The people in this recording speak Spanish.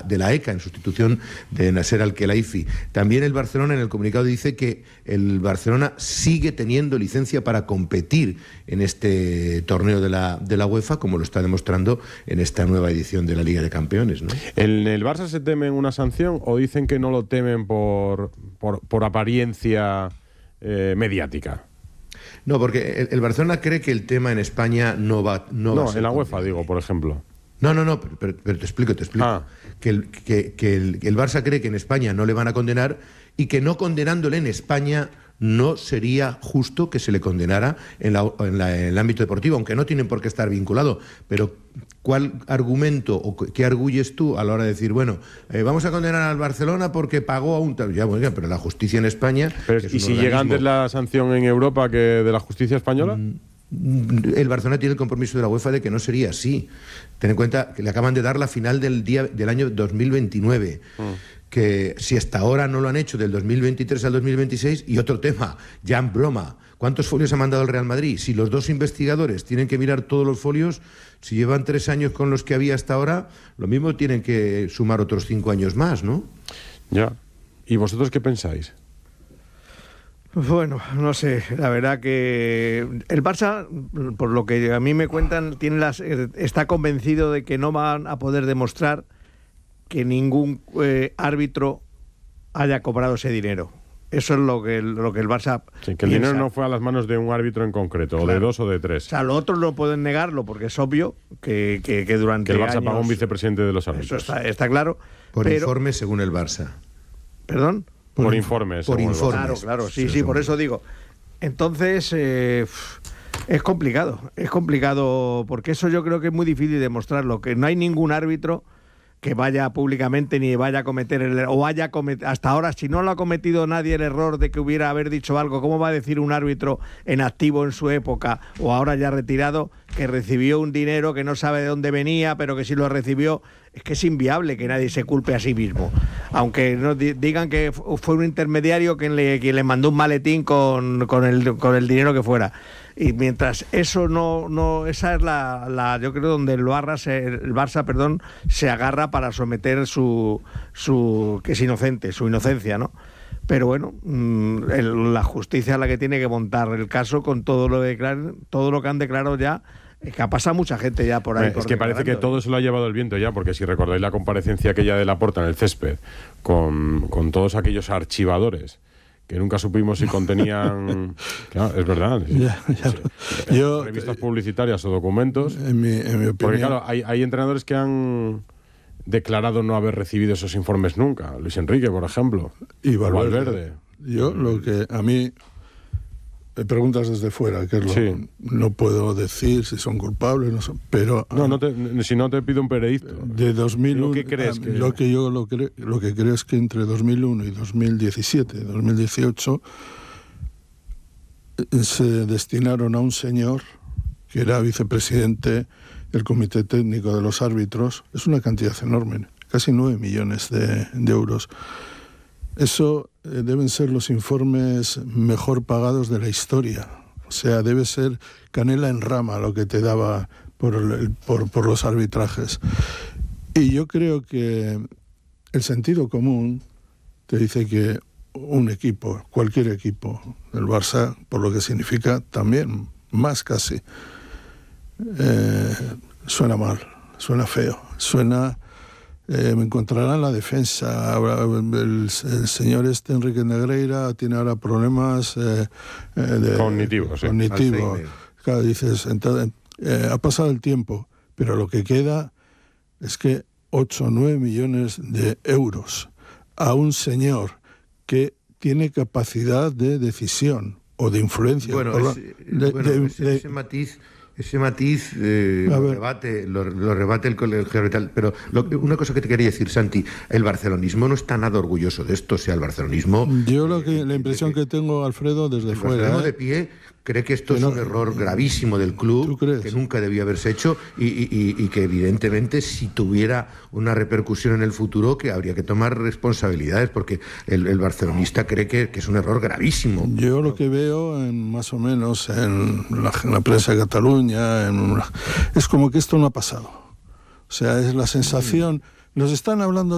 la ECA en sustitución de Nasser Al-Khelaifi. También el Barcelona en el comunicado dice que el Barcelona sigue teniendo licencia para competir en este torneo de la UEFA, como lo está demostrando en esta nueva edición de la Liga de Campeones, ¿no? ¿En el Barça se temen una sanción o dicen que no lo temen por apariencia mediática? No, porque el Barcelona cree que el tema en España no va a ser en la UEFA, digo, por ejemplo. No, pero te explico. Que el Barça cree que en España no le van a condenar y que no condenándole en España no sería justo que se le condenara en el ámbito deportivo, aunque no tienen por qué estar vinculados. Pero ¿cuál argumento o qué arguyes tú a la hora de decir, bueno, vamos a condenar al Barcelona porque pagó a un tal? Ya, bueno, pero la justicia en España... ¿Y si llega antes la sanción en Europa que de la justicia española? El Barcelona tiene el compromiso de la UEFA de que no sería así. Ten en cuenta que le acaban de dar la final del año 2029. Que si hasta ahora no lo han hecho del 2023 al 2026, y otro tema, ya en broma, ¿cuántos folios ha mandado el Real Madrid? Si los dos investigadores tienen que mirar todos los folios, si llevan 3 años con los que había hasta ahora, lo mismo tienen que sumar otros 5 años más, ¿no? Ya. ¿Y vosotros qué pensáis? Bueno, no sé, la verdad que el Barça, por lo que a mí me cuentan, está convencido de que no van a poder demostrar que ningún árbitro haya cobrado ese dinero. Eso es lo que el Barça sí, que el dinero no fue a las manos de un árbitro en concreto, claro, o de 2 o de 3. O sea, los otros no pueden negarlo porque es obvio que durante que el Barça años, pagó a un vicepresidente de los árbitros. Eso está claro. Por informe según el Barça. ¿Perdón? Por informes. Por informes. Claro, sí, por eso digo. Entonces, es complicado porque eso yo creo que es muy difícil demostrarlo, que no hay ningún árbitro que vaya públicamente ni vaya a cometer hasta ahora, si no lo ha cometido nadie el error de que hubiera haber dicho algo, ¿cómo va a decir un árbitro en activo en su época o ahora ya retirado que recibió un dinero que no sabe de dónde venía, pero que sí lo recibió? Es que es inviable que nadie se culpe a sí mismo, aunque no digan que fue un intermediario quien le mandó un maletín con el dinero que fuera. Y mientras eso no esa es yo creo donde el Barça, se agarra para someter su que es inocente, su inocencia, ¿no? Pero bueno, la justicia es la que tiene que montar el caso con todo lo que han declarado ya. Es que ha pasado mucha gente ya por ahí. Es que parece que todo se lo ha llevado el viento ya, porque si recordáis la comparecencia aquella de Laporta en el césped con todos aquellos archivadores que nunca supimos si contenían... Claro, es verdad. Revistas publicitarias o documentos. En mi opinión... Porque claro, hay entrenadores que han declarado no haber recibido esos informes nunca. Luis Enrique, por ejemplo. Y Valverde. Yo, lo que a mí... Me preguntas desde fuera, que es lo que no puedo decir si son culpables, no son, pero... si no te pido un veredicto. De 2001... ¿Qué crees? Lo que creo es que entre 2001 y 2017, 2018, se destinaron a un señor que era vicepresidente del Comité Técnico de los Árbitros. Es una cantidad enorme, casi 9 millones de euros. Eso deben ser los informes mejor pagados de la historia. O sea, debe ser canela en rama lo que te daba por los arbitrajes. Y yo creo que el sentido común te dice que un equipo, cualquier equipo, el Barça, por lo que significa también, más casi, suena mal, suena feo, me encontrarán la defensa. El señor Enrique Negreira tiene ahora problemas cognitivos. Claro, dices, entonces, ha pasado el tiempo, pero lo que queda es que 8 o 9 millones de euros a un señor que tiene capacidad de decisión o de influencia. Ese matiz lo rebate el colegio y tal. Pero una cosa que te quería decir, Santi, el barcelonismo no está nada orgulloso de esto. O sea, el barcelonismo... Yo la impresión que tengo, Alfredo, desde fuera... El barcelonismo de pie cree que esto es un error gravísimo del club, que nunca debió haberse hecho y que evidentemente si tuviera una repercusión en el futuro que habría que tomar responsabilidades, porque el barcelonista cree que es un error gravísimo. Yo lo que veo más o menos en la prensa de Cataluña es como que esto no ha pasado. O sea, es la sensación... Nos están hablando